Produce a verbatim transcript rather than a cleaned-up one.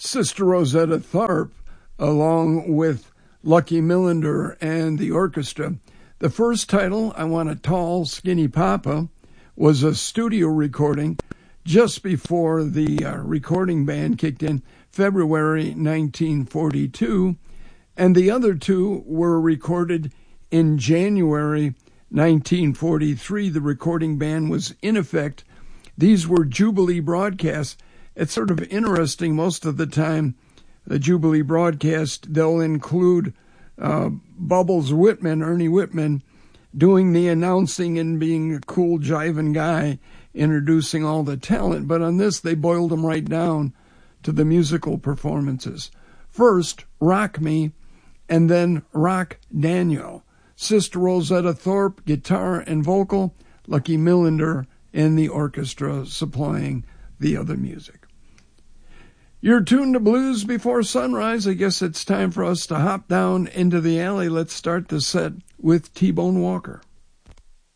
Sister Rosetta Tharpe, along with Lucky Millinder and the orchestra. The first title, I Want a Tall, Skinny Papa, was a studio recording just before the uh, recording band kicked in, February nineteen forty-two, and the other two were recorded in January nineteen forty-three. The recording band was in effect. These were Jubilee broadcasts. It's sort of interesting. Most of the time, the Jubilee broadcast, they'll include uh, Bubbles Whitman, Ernie Whitman, doing the announcing and being a cool, jiving guy, introducing all the talent. But on this, they boiled them right down to the musical performances. First, Rock Me, and then Rock Daniel. Sister Rosetta Tharpe, guitar and vocal, Lucky Millinder and the orchestra supplying the other music. You're tuned to Blues Before Sunrise. I guess it's time for us to hop down into the alley. Let's start the set with T-Bone Walker.